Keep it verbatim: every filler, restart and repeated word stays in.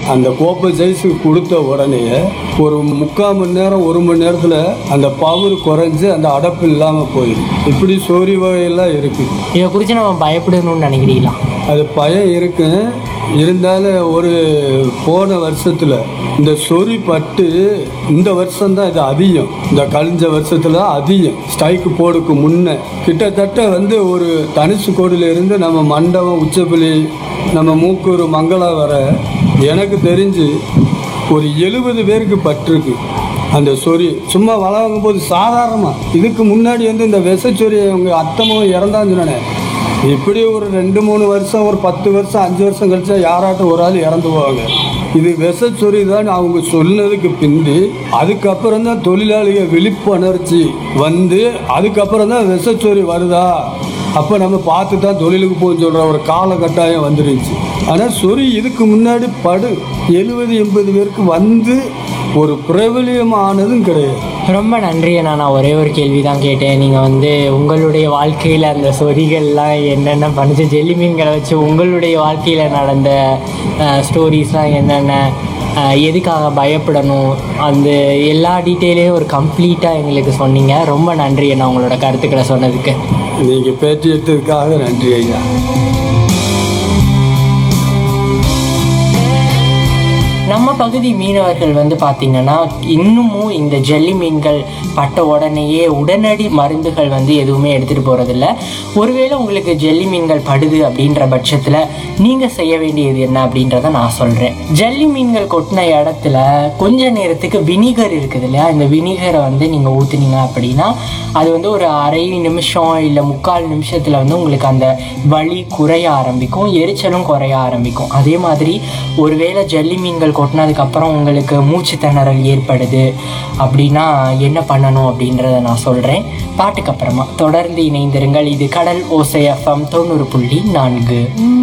அந்த கோப்பை சைஸுக்கு கொடுத்த உடனே ஒரு முக்கால் மணி நேரம் ஒரு மணி நேரத்தில் அந்த பவர் குறைஞ்சு அந்த அடப்பு இல்லாமல் போயிடும். இப்படி சொறி வகையெல்லாம் இருக்குது. இதை குறித்து நம்ம பயப்படணும்னு நினைக்கிறீங்களா? அது பயம் இருக்கு. இருந்தாலும் ஒரு போன வருஷத்தில் இந்த சொறி பட்டு இந்த வருஷம்தான் இது அதிகம். இந்த கழிஞ்ச வருஷத்தில் அதிகம். ஸ்ட்ரைக்கு போடுக்கு முன்ன கிட்டத்தட்ட வந்து ஒரு தனுசு கோடியில இருந்து நம்ம மண்டபம் உச்சப்புலி நம்ம மூக்கூர் மங்களா வர எனக்கு தெரிஞ்சு ஒரு எழுபது பேருக்கு பட்டிருக்கு அந்த சொறி. சும்மா வளரும் போது சாதாரணமாக இதுக்கு முன்னாடி வந்து இந்த விஷச்சொறி அவங்க அத்தமும் இறந்தான்னு சொன்னேன். இப்படி ஒரு ரெண்டு மூணு வருஷம் ஒரு பத்து வருஷம் அஞ்சு வருஷம் கழிச்சா யாராட்டும் ஒரு ஆள் இறந்து போவாங்க. இது விஷச்சொறி தான் அவங்க சொன்னதுக்கு பிந்தி அதுக்கப்புறம் தான் தொழிலாளிகள் விழிப்புணர்ச்சி வந்து அதுக்கப்புறம் தான் விஷச்சொறி வருதா அப்போ நம்ம பார்த்து தான் தொழிலுக்கு போன்னு சொல்கிற ஒரு காலகட்டாயம் வந்துருச்சு. ஆனால் சொறி இதுக்கு முன்னாடி படு எழுபது எண்பது பேருக்கு வந்து ஒரு பிரபலியம் ஆனதும் கிடையாது. ரொம்ப நன்றி. நான் ஒரே ஒரு கேள்வி தான் கேட்டேன். நீங்கள் வந்து உங்களுடைய வாழ்க்கையில் அந்த சொறிகள்லாம் என்னென்ன பண்ணுச்சு, ஜெல்லி மீன்களை வச்சு உங்களுடைய வாழ்க்கையில் நடந்த ஸ்டோரிஸ்லாம் என்னென்ன, எதுக்காக பயப்படணும், அந்த எல்லா டீட்டெயிலையும் ஒரு கம்ப்ளீட்டாக எங்களுக்கு சொன்னீங்க. ரொம்ப நன்றி அண்ணா உங்களோட கருத்துக்களை சொன்னதுக்கு. நீங்கள் பேட்டி எடுத்ததுக்காக நன்றி ஐயா. நம்ம பகுதி மீனவர்கள் வந்து பார்த்திங்கன்னா இன்னமும் இந்த ஜெல்லி மீன்கள் பட்ட உடனேயே உடனடி மருந்துகள் வந்து எதுவுமே எடுத்துகிட்டு போகிறதில்ல. ஒருவேளை உங்களுக்கு ஜெல்லி மீன்கள் படுது அப்படின்ற பட்சத்தில் நீங்கள் செய்ய வேண்டியது என்ன அப்படின்றத நான் சொல்கிறேன். ஜெல்லி மீன்கள் கொட்டின இடத்துல கொஞ்ச நேரத்துக்கு வினிகர் இருக்குது இல்லையா, இந்த வினிகரை வந்து நீங்கள் ஊற்றுனீங்க அப்படின்னா அது வந்து ஒரு அரை நிமிஷம் இல்லை முக்கால் நிமிஷத்தில் வந்து உங்களுக்கு அந்த வலி குறைய ஆரம்பிக்கும், எரிச்சலும் குறைய ஆரம்பிக்கும். அதே மாதிரி ஒருவேளை ஜெல்லி மீன்கள் கொட்டினதுக்கப்புறம் உங்களுக்கு மூச்சு திணறல் ஏற்படுது அப்படின்னா என்ன பண்ணணும் அப்படின்றத நான் சொல்கிறேன் பாட்டுக்கு அப்புறமா. தொடர்ந்து இணைந்திருங்கள். இது கடல் ஓசை எஃப்எம் தொண்ணூறு புள்ளி நான்கு.